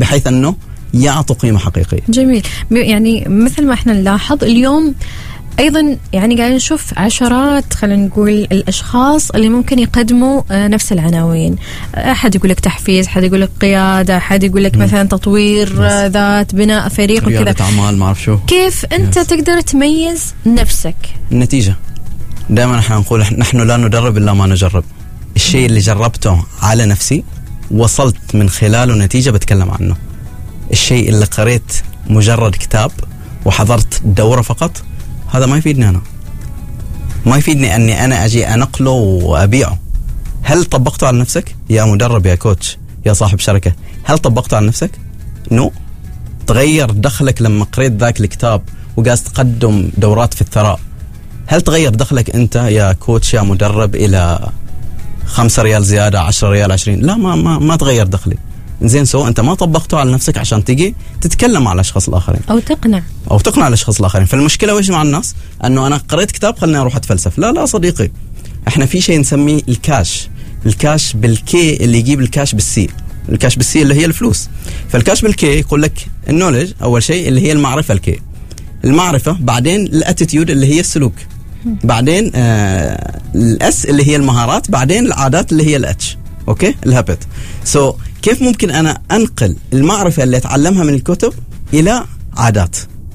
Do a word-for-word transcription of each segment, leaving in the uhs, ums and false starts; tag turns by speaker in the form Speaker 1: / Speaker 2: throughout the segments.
Speaker 1: بحيث أنه يعطوا قيمة حقيقية.
Speaker 2: جميل. يعني مثل ما احنا نلاحظ اليوم أيضا يعني قاعدين نشوف عشرات خلينا نقول الأشخاص اللي ممكن يقدموا نفس العناوين. أحد يقول لك تحفيز، أحد يقول لك قيادة، أحد يقول لك مثلا تطوير يس. ذات، بناء فريق وكذا.
Speaker 1: ريادة أعمال، ما أعرف شو.
Speaker 2: كيف أنت يس. تقدر تميز نفسك؟
Speaker 1: النتيجة. دائما احنا نقول نحن لا ندرب إلا ما نجرب. الشيء اللي جربته على نفسي وصلت من خلاله نتيجة بتكلم عنه. الشيء اللي قريت مجرد كتاب وحضرت دورة فقط، هذا ما يفيدني أنا، ما يفيدني أني أنا أجي أنقله وأبيعه. هل طبقته على نفسك يا مدرب يا كوتش يا صاحب شركة؟ هل طبقته على نفسك؟ نو. تغير دخلك لما قريت ذاك الكتاب وقاس تقدم دورات في الثراء؟ هل تغير دخلك أنت يا كوتش يا مدرب إلى خمسة ريال زيادة، عشرة ريال، عشرين؟ لا، ما ما ما تغير دخلي. زين، سو أنت ما طبقته على نفسك عشان تيجي تتكلم على الأشخاص الآخرين
Speaker 2: أو تقنع
Speaker 1: أو تقنع الأشخاص الآخرين. فالمشكلة وإيش مع الناس؟ أنه أنا قريت كتاب خلني أروح أتفلسف. لا لا صديقي، إحنا في شيء نسميه الكاش. الكاش بالكي اللي يجيب الكاش بالسي. الكاش بالسي اللي هي الفلوس. فالكاش بالكي يقول لك النولج أول شيء اللي هي المعرفة، الكي المعرفة، بعدين الاتيتيود اللي هي السلوك، بعدين آه الاس اللي هي المهارات، بعدين العادات اللي هي الاتش. اوكي، الهابت. سو so, كيف ممكن انا انقل المعرفة اللي اتعلمها من الكتب الى عادات؟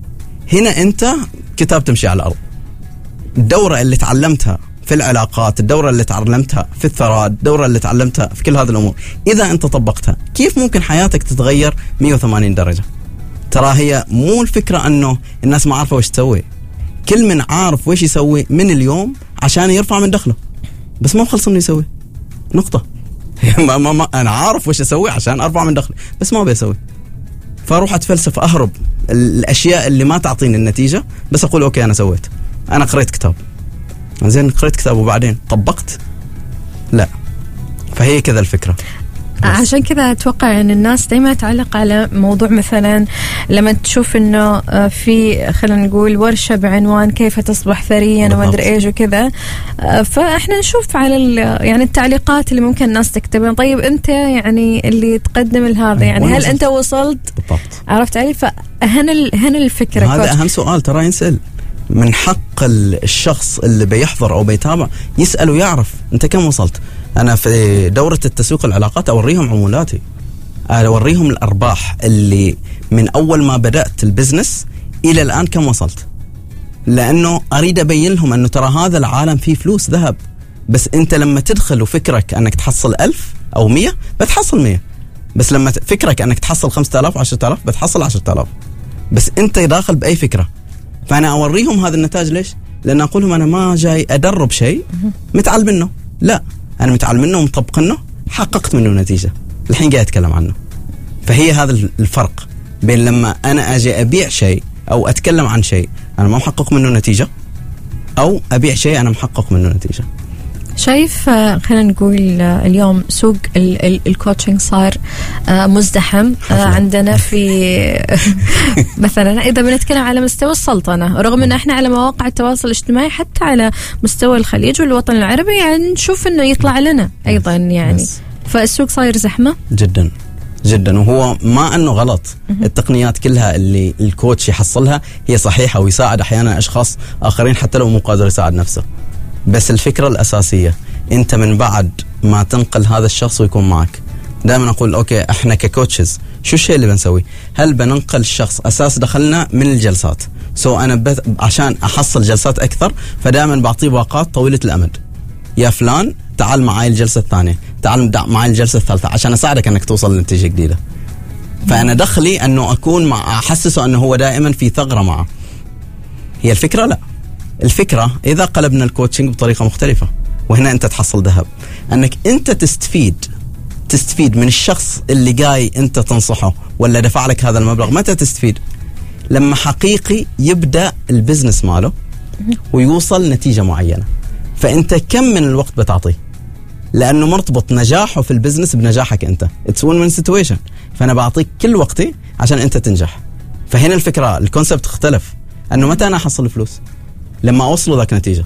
Speaker 1: هنا انت كتاب تمشي على الارض. الدورة اللي تعلمتها في العلاقات، الدورة اللي تعلمتها في الثراء، الدورة اللي تعلمتها في كل هذه الامور، اذا انت طبقتها كيف ممكن حياتك تتغير مية وثمانين درجة؟ ترى هي مو الفكرة انه الناس ما عارفة وش تسوي. كل من عارف وش يسوي من اليوم عشان يرفع من دخله، بس ما مخلص انه يسوي. نقطة. ما ما ما أنا عارف وش أسوي عشان أرفع من دخلي، بس ما بيسوي. فأروح أتفلسف، أهرب الأشياء اللي ما تعطيني النتيجة، بس أقول أوكي أنا سويت، أنا قريت كتاب. زين، قريت كتاب وبعدين طبقت؟ لا. فهي كذا الفكرة.
Speaker 2: عشان كذا أتوقع أن الناس دايما تعلق على موضوع مثلا لما تشوف أنه في خلينا نقول ورشة بعنوان كيف تصبح ثريا وما أدري إيش وكذا، فإحنا نشوف على يعني التعليقات اللي ممكن الناس تكتبين. طيب أنت يعني اللي تقدم لهذا، يعني هل أنت وصلت؟ بالضبط. عرفت علي؟ فهنا هنا الفكرة.
Speaker 1: هذا أهم سؤال ترى ينسأل. من حق الشخص اللي بيحضر أو بيتابع يسأل ويعرف أنت كم وصلت. أنا في دورة التسويق العلاقات أوريهم عمولاتي، أوريهم الأرباح اللي من أول ما بدأت البزنس إلى الآن كم وصلت، لأنه أريد أبين لهم أنه ترى هذا العالم فيه فلوس ذهب، بس أنت لما تدخل وفكرك أنك تحصل ألف أو مية بتحصل مية، بس لما فكرك أنك تحصل خمسة آلاف عشرة آلاف بتحصل عشرة آلاف، بس أنت داخل بأي فكرة. فأنا أوريهم هذا النتاج. ليش؟ لأن أقول لهم أنا ما جاي أدرب شيء متعلم منه، لا، أنا متعلم منه ومطبق منه، حققت منه نتيجة، الحين جاي أتكلم عنه. فهي هذا الفرق بين لما أنا أجي أبيع شيء أو أتكلم عن شيء أنا ما محقق منه نتيجة، أو أبيع شيء أنا محقق منه نتيجة.
Speaker 2: شايف خلينا نقول اليوم سوق الكوتشنج صار مزدحم عندنا في مثلا إذا بنتكلم على مستوى السلطنة، رغم أن احنا على مواقع التواصل الاجتماعي حتى على مستوى الخليج والوطن العربي يعني نشوف أنه يطلع لنا أيضا يعني. فالسوق صاير زحمة
Speaker 1: جدا جدا، وهو ما أنه غلط. التقنيات كلها اللي الكوتش يحصلها هي صحيحة ويساعد أحيانا أشخاص آخرين حتى لو مو قادر يساعد نفسه، بس الفكرة الأساسية أنت من بعد ما تنقل هذا الشخص ويكون معك. دائما أقول أوكي إحنا ككوتشز شو الشيء اللي بنسوي؟ هل بننقل الشخص أساس دخلنا من الجلسات، سو أنا بث... عشان أحصل جلسات أكثر فدائما بعطيه باقات طويلة الأمد. يا فلان تعال معاي الجلسة الثانية، تعال معاي الجلسة الثالثة عشان أساعدك أنك توصل لنتيجة جديدة. فأنا دخلي أنه أكون مع أحسسه أنه هو دائما في ثغرة معه. هي الفكرة لا، الفكرة إذا قلبنا الكوتشنج بطريقة مختلفة، وهنا أنت تحصل ذهب، أنك أنت تستفيد تستفيد من الشخص اللي جاي أنت تنصحه ولا دفع لك هذا المبلغ. متى تستفيد؟ لما حقيقي يبدأ البزنس ماله ويوصل نتيجة معينة، فأنت كم من الوقت بتعطيه؟ لأنه مرتبط نجاحه في البزنس بنجاحك أنت. It's win-win situation. فأنا بعطيك كل وقتي عشان أنت تنجح. فهنا الفكرة الكونسبت اختلف، أنه متى أنا أحصل فلوس؟ لما أوصل ذاك نتيجة،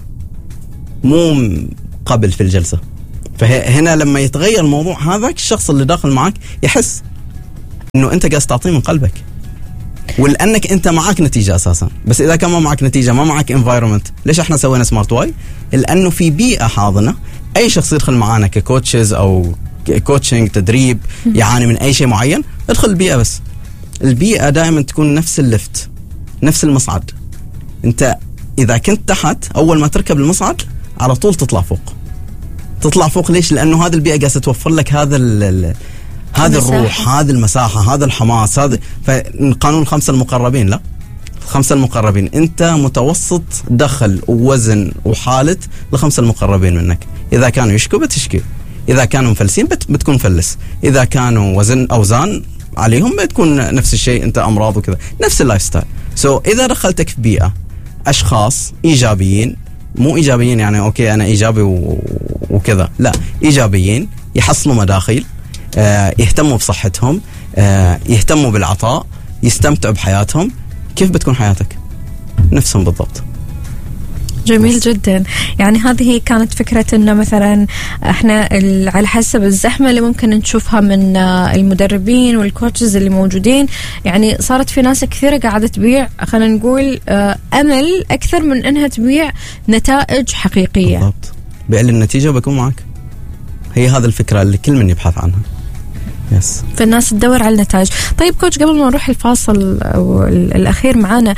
Speaker 1: مو قبل في الجلسة. فهنا لما يتغير الموضوع هذاك الشخص اللي داخل معك يحس انه انت قاعد تعطيه من قلبك، ولانك انت معك نتيجه اساسا. بس اذا كان ما معك نتيجه، ما معك انفايرمنت، ليش احنا سوينا سمارت واي؟ لانه في بيئه حاضنه. اي شخص يدخل معانا ككوتشز او كوتشنج تدريب يعاني من اي شيء معين، ادخل البيئه. بس البيئه دائما تكون نفس اللفت، نفس المصعد. انت اذا كنت تحت، اول ما تركب المصعد على طول تطلع فوق. تطلع فوق ليش؟ لانه هذه البيئه قاعده توفر لك هذا ال هذا الروح، هذه المساحه، هذا الحماس، هذا فقانون الخمسه المقربين. لا، الخمسه المقربين انت متوسط دخل ووزن وحاله الخمسه المقربين منك. اذا كانوا يشكوا بتشكي، اذا كانوا مفلسين بت بتكون مفلس، اذا كانوا وزن اوزان عليهم بتكون نفس الشيء، انت امراض وكذا، نفس اللايف ستايل. سو so, اذا دخلتك في بيئه اشخاص ايجابيين، مو ايجابيين يعني اوكي انا ايجابي وكذا، لا، ايجابيين يحصلوا مداخيل، آه يهتموا بصحتهم، آه يهتموا بالعطاء، يستمتعوا بحياتهم، كيف بتكون حياتك؟ نفسهم بالضبط.
Speaker 2: جميل جدا. يعني هذه كانت فكرة انه مثلا احنا على حسب الزحمة اللي ممكن نشوفها من المدربين والكوتشز اللي موجودين، يعني صارت في ناس كثيرة قاعدة تبيع، خلينا نقول امل اكثر من انها تبيع نتائج حقيقية.
Speaker 1: بالضبط، بيع لي النتيجة وبكون معك. هي هذا الفكرة اللي كل من يبحث عنها. يس.
Speaker 2: فالناس تدور على النتائج. طيب كوتش، قبل ما نروح الفاصل الأخير معانا،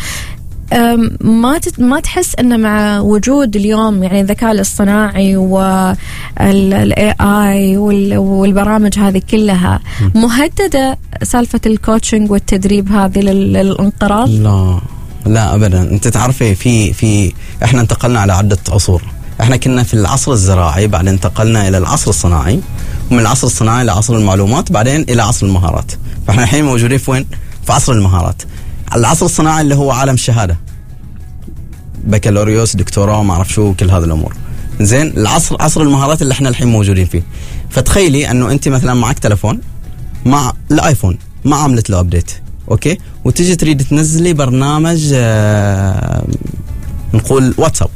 Speaker 2: ما ما تحس أن مع وجود اليوم يعني الذكاء الاصطناعي والاي اي والبرامج هذه كلها مهددة سالفة الكوتشنج والتدريب هذه للانقراض؟
Speaker 1: لا لا أبدا. أنت تعرفي في في إحنا انتقلنا على عدة عصور. إحنا كنا في العصر الزراعي، بعدين انتقلنا إلى العصر الصناعي، ومن العصر الصناعي إلى عصر المعلومات، بعدين إلى عصر المهارات. فإحنا الحين موجودين في وين؟ في عصر المهارات. العصر الصناعي اللي هو عالم الشهادة، بكالوريوس، دكتوراه، ما أعرف شو، كل هذه الأمور. زين، العصر عصر المهارات اللي إحنا الحين موجودين فيه. فتخيلي أنه أنت مثلا معك تلفون، مع الآيفون ما عملت له أبديت، أوكي، وتجي تريد تنزلي برنامج آه نقول واتساب،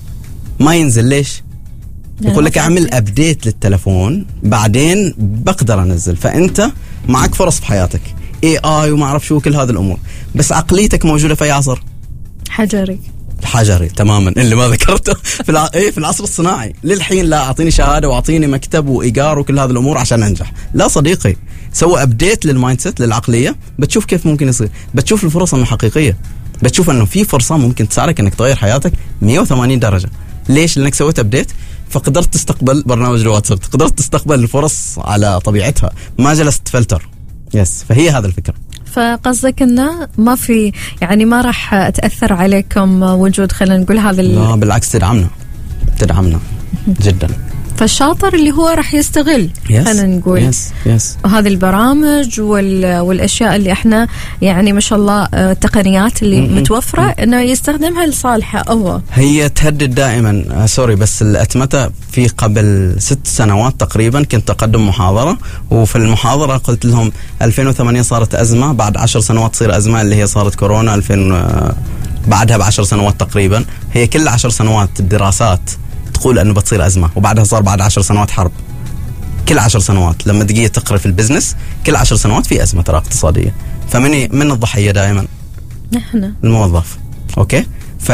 Speaker 1: ما ينزل. ليش؟ يقول لك اعمل ابديت للتلفون بعدين بقدر انزل. فانت معك فرص في حياتك، اي اي وما اعرف شو، كل هذه الامور، بس عقليتك موجوده في اي عصر؟
Speaker 2: حجري.
Speaker 1: حجري تماما، اللي ما ذكرته في الع... ايه في العصر الصناعي. للحين لا، اعطيني شهاده واعطيني مكتب وايجار وكل هذه الامور عشان انجح. لا صديقي، سوي ابديت للمايند سيت، للعقليه، بتشوف كيف ممكن يصير، بتشوف الفرص انه حقيقيه، بتشوف انه في فرصه ممكن تساعدك انك تغير حياتك مية وثمانين درجه. ليش؟ لانك سويت ابديت، فقدرت تستقبل برنامج الواتساب، قدرت تستقبل الفرص على طبيعتها، ما جلست تفلتر. يس، فهي هذا الفكرة.
Speaker 2: فقصدك انه ما في يعني ما راح تأثر عليكم وجود، خلينا نقول هذا ال...
Speaker 1: لا بالعكس، تدعمنا تدعمنا جدا.
Speaker 2: فالشاطر اللي هو راح يستغل خلينا نقول
Speaker 1: يس يس
Speaker 2: هذه البرامج وال... والاشياء اللي احنا يعني ما شاء الله التقنيات اللي م- متوفره م- انه يستخدمها لصالحه. هو
Speaker 1: هي تهدد دائما. آه سوري، بس الاتمته في قبل ست سنوات تقريبا كنت اقدم محاضره، وفي المحاضره قلت لهم ألفين وثمانية صارت ازمه، بعد عشر سنوات تصير ازمه اللي هي صارت كورونا. ألفين آه بعدها بعشر سنوات تقريبا، هي كل عشر سنوات الدراسات تقول انه بتصير ازمه، وبعدها صار بعد عشر سنوات حرب. كل عشر سنوات لما تجي تقرا في البزنس، كل عشر سنوات في ازمه ترى اقتصاديه. فمن من الضحيه دائما؟
Speaker 2: نحن
Speaker 1: الموظف. اوكي،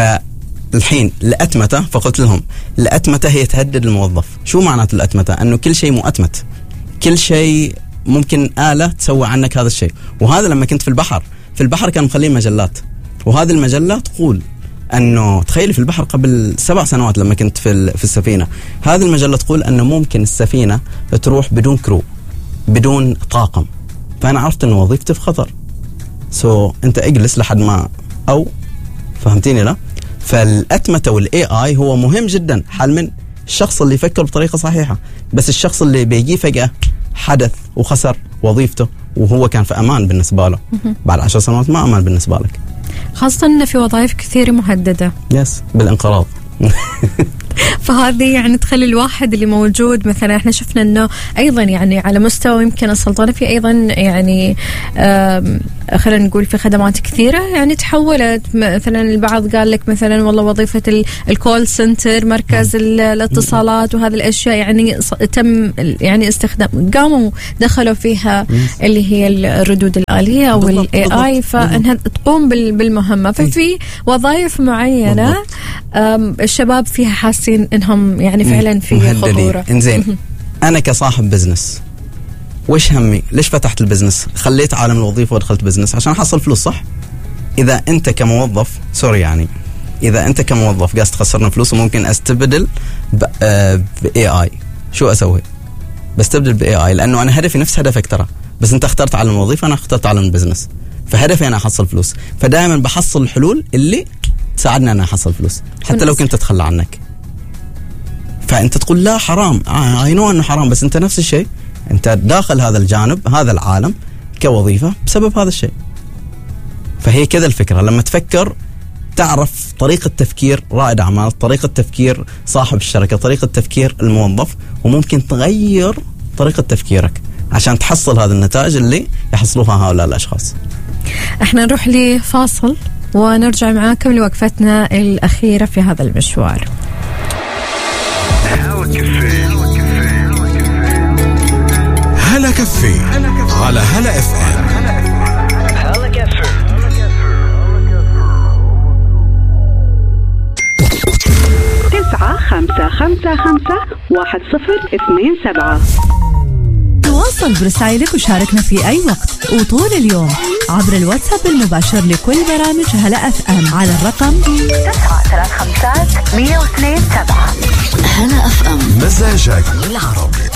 Speaker 1: فالحين الاتمته، فقلت لهم الاتمته هي تهدد الموظف. شو معناته الاتمته؟ انه كل شيء مؤتمت، كل شيء ممكن آلة تسوي عنك هذا الشيء. وهذا لما كنت في البحر، في البحر كانوا مخلين مجلات، وهذه المجله تقول انه تخيلي في البحر قبل سبع سنوات لما كنت في في السفينه، هذه المجله تقول انه ممكن السفينه تروح بدون كرو، بدون طاقم. فانا عرفت انه وظيفتي في خطر. سو so, انت اجلس لحد ما، او فهمتيني؟ لا، فالاتمته والاي اي هو مهم جدا، حال من الشخص اللي يفكر بطريقه صحيحه. بس الشخص اللي بيجي فجاه حدث وخسر وظيفته وهو كان في امان بالنسبه له، بعد عشر سنوات ما امان بالنسبه لك،
Speaker 2: خاصة أن في وظائف كثيرة مهددة.
Speaker 1: يس، بالانقراض.
Speaker 2: فهذه يعني تخلي الواحد اللي موجود، مثلا احنا شفنا انه ايضا يعني على مستوى يمكن السلطنة في ايضا يعني خلينا نقول في خدمات كثيرة يعني تحولت. مثلا البعض قال لك مثلا والله وظيفة الكول سنتر، مركز الاتصالات وهذه الأشياء يعني تم يعني استخدام، قاموا دخلوا فيها اللي هي الردود الآلية أو ال إيه آي، فإنها تقوم بالمهمة. ففي وظائف معينة الشباب فيها حاسين إنهم يعني فعلا في خطورة.
Speaker 1: إنزين أنا كصاحب بزنس وش همي؟ ليش فتحت البزنس؟ خليت عالم الوظيفة ودخلت بزنس عشان أحصل فلوس، صح؟ إذا أنت كموظف سوري يعني إذا أنت كموظف قاعد تخسرنا فلوس وممكن أستبدل ب إيه آي، شو أسوي؟ بستبدل ب إيه آي لأنه أنا هدفي نفس هدفك ترى، بس أنت اخترت عالم الوظيفة، أنا اخترت عالم البزنس، فهدفي أنا أحصل فلوس، فدائما بحصل الحلول اللي تساعدنا أنا أحصل فلوس حتى لو كنت أتخلى عنك. فأنت تقول لا حرام، آه نو أنه حرام، بس أنت نفس الشيء، أنت داخل هذا الجانب هذا العالم كوظيفة بسبب هذا الشيء. فهي كذا الفكرة، لما تفكر تعرف طريقة تفكير رائد أعمال، طريقة تفكير صاحب الشركة، طريقة تفكير الموظف، وممكن تغير طريقة تفكيرك عشان تحصل هذه النتائج اللي يحصلوها هؤلاء الأشخاص.
Speaker 2: احنا نروح لفاصل ونرجع معاكم لوقفتنا الأخيرة في هذا المشوار.
Speaker 3: هلا كفي على هلا اف ام.
Speaker 4: تسعة خمسة خمسة خمسة واحد صفر اثنين سبعة.
Speaker 5: تواصل برسائلك وشاركنا في أي وقت وطول اليوم عبر الواتساب المباشر لكل برامج هلا اف ام على الرقم
Speaker 4: تسعة ثلاث خمسات مية واثنين سبعة.
Speaker 3: هلا اف ام، مزاجك بالعربي.